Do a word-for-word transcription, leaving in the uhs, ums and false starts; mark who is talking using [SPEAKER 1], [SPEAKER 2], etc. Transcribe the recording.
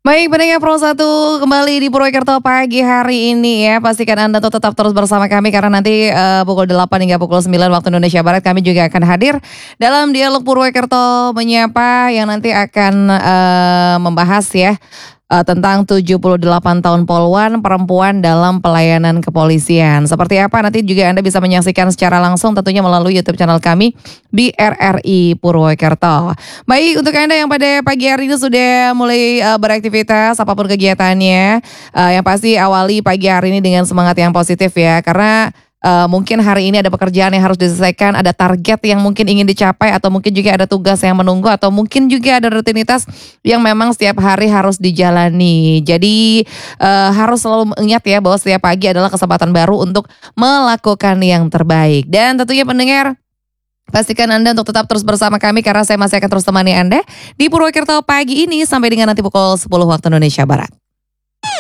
[SPEAKER 1] Baik, pendengar Pro satu kembali di Purwokerto pagi hari ini ya. Pastikan Anda tuh tetap terus bersama kami karena nanti uh, pukul delapan hingga pukul sembilan waktu Indonesia Barat kami juga akan hadir dalam dialog Purwokerto menyapa yang nanti akan uh, membahas ya uh, tentang tujuh puluh delapan tahun Polwan perempuan dalam pelayanan kepolisian. Seperti apa nanti juga Anda bisa menyaksikan secara langsung tentunya melalui YouTube channel kami di R R I Purwokerto. Baik, untuk Anda yang pada pagi hari ini sudah mulai uh, beraktivitas apapun kegiatannya, uh, yang pasti awali pagi hari ini dengan semangat yang positif ya, karena Uh, mungkin hari ini ada pekerjaan yang harus diselesaikan, ada target yang mungkin ingin dicapai, atau mungkin juga ada tugas yang menunggu, atau mungkin juga ada rutinitas yang memang setiap hari harus dijalani. Jadi uh, harus selalu ingat ya bahwa setiap pagi adalah kesempatan baru untuk melakukan yang terbaik. Dan tentunya pendengar, pastikan Anda untuk tetap terus bersama kami karena saya masih akan terus temani Anda di Purwokerto pagi ini sampai dengan nanti pukul sepuluh waktu Indonesia Barat.